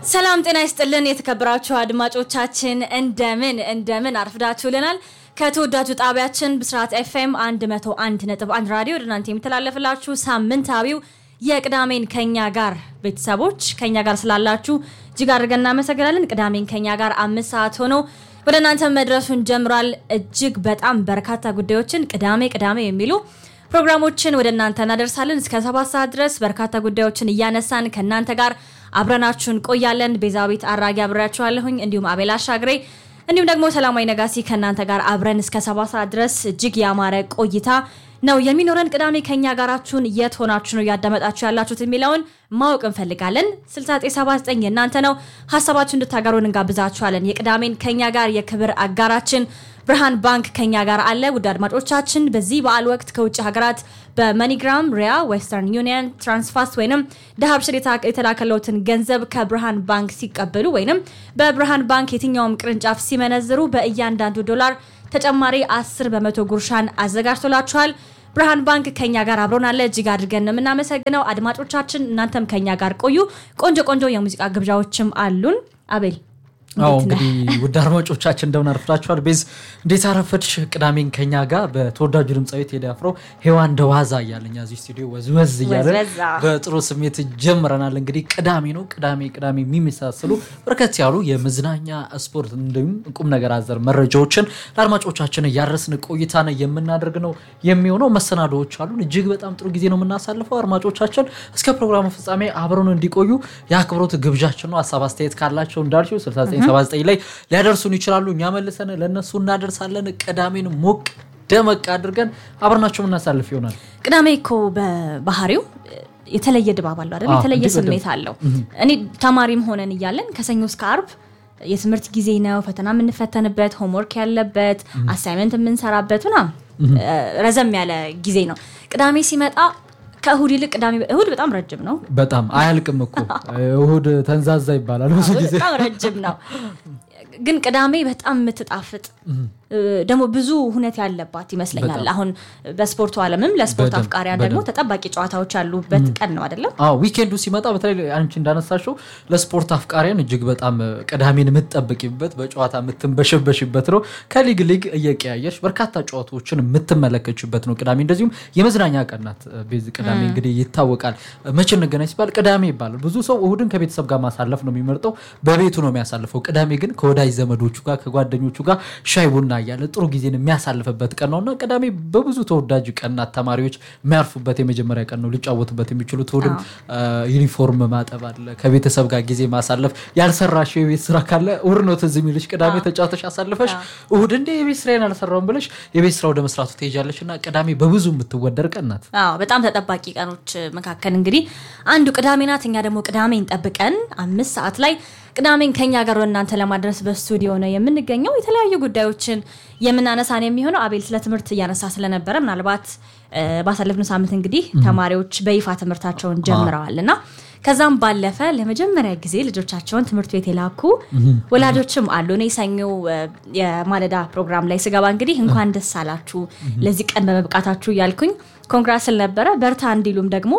ሰላም ጤና ይስጥልን የተከበራችሁ አድማጮቻችን እንደምን አርፍዳችሁልናል ከተወዳጁ ጣቢያችን ብስራት ኤፍኤም 101.1 ራዲዮ እናንተ የምትላለፍላችሁ ሳምንታዊው የቅዳሜን ከኛ ጋር ቤተሰቦች ከኛ ጋር ስላላችሁ እጅግ አድርገን እናመሰግናለን። ቅዳሜን ከኛ ጋር 5 ሰዓት ሆኖ ወደ እናንተ መድረሱን ጀምሯል። እጅግ በጣም በርካታ ጉዳዮችን ቅዳሜ የሚሉ ፕሮግራሞችን ወደ እናንተ እናደርሳለን። እስከ 7 ሰዓት ድረስ በርካታ ጉዳዮችን እያነሳን ከናንተ ጋር አብረናችሁን ቆያለን። ቤዛዊት አራጊ አብራችኋለሁኝ እንዲሁም አቤል አሻግሬ እንዲሁም ደግሞ ሰላማዊ ነጋሲ ከናንተ ጋር አብረን እስከ 7 ሰዓት ድረስ እጅግ ያማረ ቆይታ ነው የሚኖረን። ቅዳሜ ከኛ ጋራችሁን የት ሆናችሁ ነው ያዳመጣችሁ ያላችሁት የሚለውን ማወቅ እንፈልጋለን። 6979 እናንተ ነው ሐሳባችሁን እንድታጋሩን እንጋብዛችኋለን። የቅዳሜን ከኛ ጋር የክብር አጋራችን ብርሃን ባንክ ከኛ ጋር አለ። ውድ አድማጮቻችን በዚህ በዓል ወቅት ከውጭ ሀገራት በመኒግራም ሪያ ዌስተርን ዩኒየን ትራንስፋስት ወይንም ዳhabሽር የተላከለውትን ገንዘብ ከብርሃን ባንክ ሲቀበሉ ወይንም በብርሃን ባንክ የትኛውም ቅርንጫፍ ሲመነዝሩ በእያንዳንዱ ዶላር ተጨማሪ 10% ጉርሻን አዘጋጅቶላችኋል። ብርሃን ባንክ ከኛ ጋር አብሮናል። እጅግ አድርገን እናመሰግናለን። አድማጮቻችን እናንተም ከኛ ጋር ቆዩ። ቆንጆ የሙዚቃ ግብዣዎችም አሉን። አቤል እንግዲህ ውድ አድማጮቻችን እንደምን አርፍዳችኋል? ቤዝ እንዴት አረፈድሽ? ቅዳሜን ከኛ ጋር በተወዳጁ ድምጻዊት ቴዲ አፍሮ ሄዋን ደዋዛ እያለኛ እዚህ ስቱዲዮ ወዝወዝ እያለ በጥሩ ስሜት ጀምረናል። እንግዲህ ቅዳሜ ነው። ቅዳሜ የሚመሳሰሉ በርከት ያሉ የመዝናኛ ስፖርት እንዲሁም ቁም ነገር አዘር መረጃዎችን ለአድማጮቻችን ያረስን ቆይታን የምናደርግ ነው የሚሆነው። መሰናዶዎች አሉን። እጅግ በጣም ጥሩ ጊዜ ነው የምናሳልፈው። አድማጮቻችን እስከ ፕሮግራሙ ፍጻሜ አብረውን እንዲቆዩ የአክብሮት ግብዣችን ነው። ሐሳብ አስተያየት ካላችሁ እንዳልሽው 79 ላይ ሊያደርሱን ይችላሉ። እኛ መልሰን ለነሱ እናደርሳለን። ቅዳሜን ሞቅ ደመቅ አድርገን አብረናችሁ እናሳልፍ ይሆናል። ቅዳሜ እኮ በባህሪው የተለየ ድባብ አለው አይደል? የተለየ ስሜት አለው። እኔ ተማሪም ሆነን እያለን ከሰኞ እስከ ዓርብ የትምህርት ጊዜ ነው። ፈተና የምንፈተንበት፣ ሆምወርክ ያለበት፣ አሳይመንት የምንሰራበትና ረዘም ያለ ጊዜ ነው። ቅዳሜ ሲመጣ ከእሁድ ይልቅ ቅዳሜ እሁድ በጣም ረጅም ነው። በጣም አያልቅም እኮ እሁድ ተንዛዛ ይባላል ብዙ ጊዜ። በጣም ረጅም ነው። ግን ቅዳሜ በጣም የምትጣፍጥ ደግሞ ብዙ ሁነት ያለባት ይመስለኛል። አሁን በስፖርቱ ዓለምም ለስፖርት አፍቃሪያን ደግሞ ተጠባቂ ጨዋታዎች ያሉበት ቀን ነው አይደል? ዊኬንዱ ሲመጣ በተለይ አንቺ እንዳነሳሽው ለስፖርት አፍቃሪያን እጅግ በጣም ቅዳሜን የምትጠብቂበት በጨዋታ የምትንበሽበሽበት ነው። ከሊግ እየቀያየሽ በርካታ ጨዋታዎችን የምትመለከችበት ነው ቅዳሜ። እንደዚሁም የመዝናኛ ቀን ናት ቤዝ ቅዳሜ እንግዲህ ይታወቃል። መቼ እንገናኝ ሲባል ቅዳሜ ይባላል። ብዙ ሰው እሁድን ከቤተሰብ ጋር ማሳለፍ ነው የሚመርጠው፣ በቤቱ ነው የሚያሳልፈው። ቅዳሜ ግን ከወዳጅ ዘመዶቹ ጋር ከጓደኞቹ ጋር ሻይ ቡና ያለ ጥሩ ጊዜን የሚያሳልፍበት ቀን ነውና ቅዳሜ በብዙ ተወዳጅ ቀናት ተማሪዎች የሚያርፉበት የመጀመሪያ ቀን ነው። ሊጫወቱበት የሚችሉት እሁድም ዩኒፎርም ማጠብ አለ፣ ከቤተሰብ ጋር ጊዜ ማሳለፍ፣ ያልሰራሽው የቤት ስራ ካለ እሁድ ነው ትዝ የሚልሽ። ቅዳሜ ተጫውተሽ አሳልፈሽ እሁድ እንደ የቤት ስራዬን አልሰራውም ብለሽ የቤት ስራው ወደ መስራቱ ትሄጃለሽና ቅዳሜ በብዙ የምትወደድ ቀን ናት። በጣም ተጠባቂ ቀኖች መካከል እንግዲህ አንዱ ቅዳሜ ናት። እኛ ደግሞ ቅዳሜን ጠብቀን 5 ሰዓት ላይ ቅዳሜን ከኛ ጋር እናንተ ለማድረስ በስቱዲዮ ነው የምንገኘው። የተለያዩ ጉዳዮችን የምናነሳን የሚሆነው አቤል ስለ ትምህርት እያነሳ ስለነበረ ምናልባት ባሳለፍነው ሳምንት እንግዲህ ተማሪዎች በይፋ ትምህርታቸውን ጀምረዋልና ከዛም ባለፈ ለመጀመሪያ ጊዜ ልጆቻቸውን ትምህርት ቤት የላኩ ወላጆችም አሉ። እኔ ሰኞ የማለዳ ፕሮግራም ላይ ስገባ እንግዲህ እንኳን ደስ አላችሁ ለዚህ ቀን በመብቃታችሁ ያልኩኝ ኮንግራስ ስለነበረ በርታ እንዲሉም ደግሞ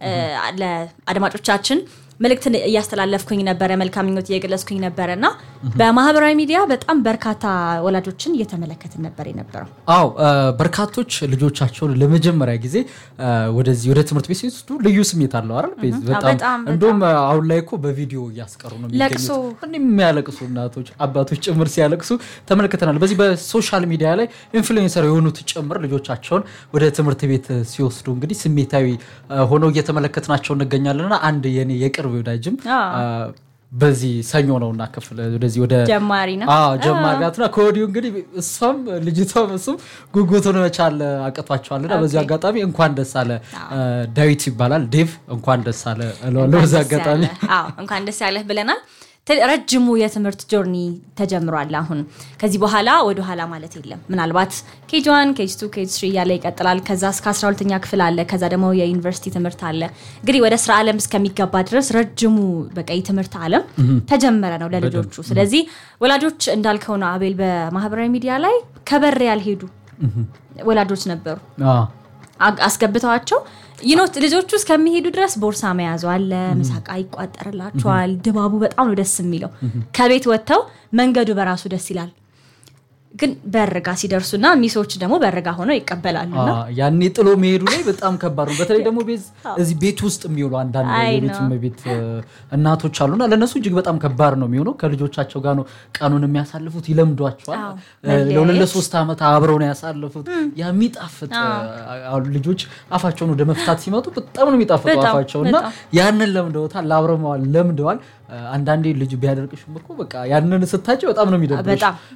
ለአድማጮቻችን መልእክትን እያስተላለፍኩኝ ነበር፣ መልካም ምኞት እየገለጽኩኝ ነበርና በማህበራዊ ሚዲያ በጣም በርካታ ወላጆችን እየተመለከትን ነበር የነበረው። በርካቶች ልጆቻቸውን ለመጀመሪያ ጊዜ ወደ ትምህርት ቤት ሲወስዱ ልዩ ስሜት አለው አይደል? በጣም እንደውም አሁን ላይ እኮ በቪዲዮ ያስቀሩ ነው የሚገኙት። የሚያለቅሱ እናቶች አባቶች ጭምር ሲያለቅሱ ተመልክተናል። በዚህ በሶሻል ሚዲያ ላይ ኢንፍሉዌንሰር የሆኑት ጭምር ልጆቻቸውን ወደ ትምህርት ቤት ሲወስዱ እንግዲህ ስሜታዊ ሆነው እየተመለከትናቸው እንገኛለንና አንድ የኔ የቅርብ ወዳጅም በዚህ ሰኞ ነውና ክፍል ወደዚህ ወደ ጀማሪ ነው ጀማሪያቱና ኮዲው እንግዲህ እሷም ልጅቷም እሱም ጉጉቱን መቻል አቀቷቸዋልና በዚህ አጋጣሚ እንኳን ደስ አለ ዳዊት ይባላል ዴቭ እንኳን ደስ አለ እላለሁ። በዚህ አጋጣሚ እንኳን ደስ ያለህ ብለናል። ረጅሙ የትምህርት ጆርኒ ተጀምሯል። አሁን ከዚህ በኋላ ወደ ኋላ ማለት የለም። ምናልባት ኬጂ1 ኬጂ2 ኬጂ3 ያለ ይቀጥላል። ከዛ እስከ 12ኛ ክፍል አለ። ከዛ ደግሞ የዩኒቨርሲቲ ትምህርት አለ። እንግዲህ ወደ ስራ ዓለም እስከሚገባ ድረስ ረጅሙ በቀይ ትምህርት ዓለም ተጀመረ ነው ለልጆቹ። ስለዚህ ወላጆች እንዳልከው ነው አቤል በማህበራዊ ሚዲያ ላይ ከበር ያልሄዱ ወላጆች ነበሩ። አስገብተዋቸው ልጆቹ እስከሚሄዱ ድረስ ቦርሳ መያዙ አለ ምሳቃ ይቋጠርላቸዋል ድባቡ በጣም ነው ደስ የሚለው ከቤት ወጥተው መንገዱ በራሱ ደስ ይላል ግን በርጋ ሲደርሱና ሚሶች ደግሞ በርጋ ሆነው ይቀበላሉና ያኔ ጥሎ መሄዱ ላይ በጣም ከባድ ነው በተለይ ደግሞ እዚህ ቤት ውስጥ የሚውሉ አንዳንድ የቤት እናቶች አሉና ለነሱ እጅግ በጣም ከባድ ነው የሚሆነው ከልጆቻቸው ጋር ነው ቀኑን የሚያሳልፉት ይለምዷቸዋል ለ3 አመት አብረው ነው ያሳልፉት የሚጣፍጥ ልጆች አፋቸውን ወደ መፍታት ሲመጡ በጣም ነው የሚጣፍጠው አፋቸውና ያንን ለምደውታል አብረው ለምደዋል አንዳንዴ ልጅ ቢያደርቅሽም እኮ በቃ ያንን ስታቸው በጣም ነው የሚደብረው